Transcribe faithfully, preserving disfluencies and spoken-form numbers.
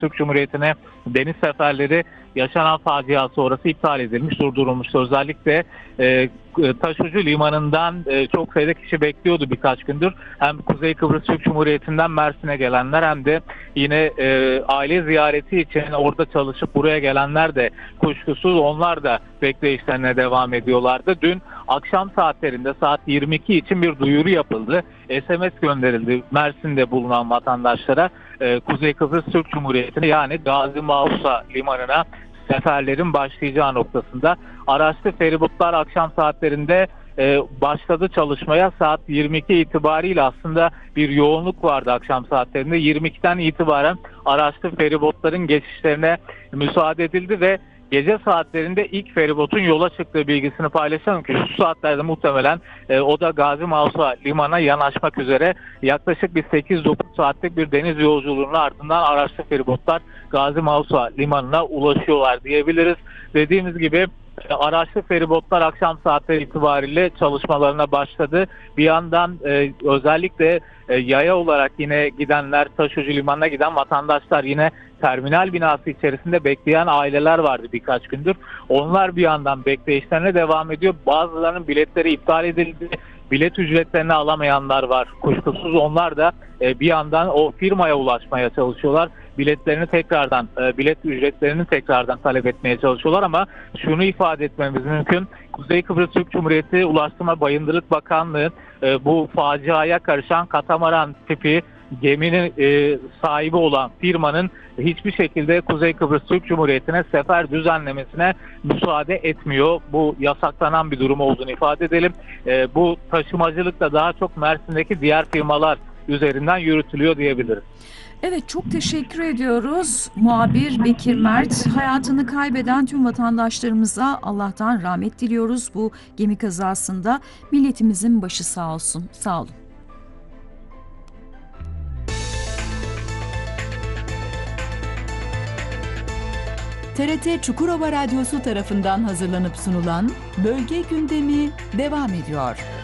Türk Cumhuriyeti'ne deniz seferleri yaşanan facia sonrası iptal edilmiş, durdurulmuştu. Özellikle e, Taşucu Limanı'ndan e, çok sayıda kişi bekliyordu birkaç gündür. Hem Kuzey Kıbrıs Türk Cumhuriyeti'nden Mersin'e gelenler hem de yine e, aile ziyareti için orada çalışıp buraya gelenler de kuşkusuz onlar da bekleyişlerine devam ediyorlardı. Dün akşam saatlerinde saat yirmi iki için bir duyuru yapıldı. S M S gönderildi Mersin'de bulunan vatandaşlara. E, Kuzey Kıbrıs Türk Cumhuriyeti'ne yani Gazi Mausa Limanı'na seferlerin başlayacağı noktasında araçlı feribotlar akşam saatlerinde e, başladı çalışmaya. Saat yirmi iki itibariyle aslında bir yoğunluk vardı akşam saatlerinde. yirmi ikiden itibaren araçlı feribotların geçişlerine müsaade edildi ve gece saatlerinde ilk feribotun yola çıktığı bilgisini paylaşalım ki şu saatlerde muhtemelen e, o da Gazi Mausa Limanı'na yanaşmak üzere. Yaklaşık bir sekiz dokuz saatlik bir deniz yolculuğunun ardından araçlı feribotlar Gazi Mausa Limanı'na ulaşıyorlar diyebiliriz. Dediğimiz gibi araçlı feribotlar akşam saatleri itibariyle çalışmalarına başladı. Bir yandan e, özellikle e, yaya olarak yine gidenler, Taşucu Limanı'na giden vatandaşlar, yine terminal binası içerisinde bekleyen aileler vardı birkaç gündür. Onlar bir yandan bekleyişlerine devam ediyor. Bazılarının biletleri iptal edildi. Bilet ücretlerini alamayanlar var. Kuşkusuz onlar da e, bir yandan o firmaya ulaşmaya çalışıyorlar. Biletlerini tekrardan, e, bilet ücretlerini tekrardan talep etmeye çalışıyorlar ama şunu ifade etmemiz mümkün. Kuzey Kıbrıs Türk Cumhuriyeti Ulaştırma Bayındırlık Bakanlığı e, bu faciaya karışan katamaran tipi geminin e, sahibi olan firmanın hiçbir şekilde Kuzey Kıbrıs Türk Cumhuriyeti'ne sefer düzenlemesine müsaade etmiyor. Bu yasaklanan bir durum olduğunu ifade edelim. E, bu taşımacılık da daha çok Mersin'deki diğer firmalar üzerinden yürütülüyor diyebiliriz. Evet, çok teşekkür ediyoruz. Muhabir Bekir Mert, hayatını kaybeden tüm vatandaşlarımıza Allah'tan rahmet diliyoruz bu gemi kazasında. Milletimizin başı sağ olsun. Sağ olun. T R T Çukurova Radyosu tarafından hazırlanıp sunulan Bölge Gündemi devam ediyor.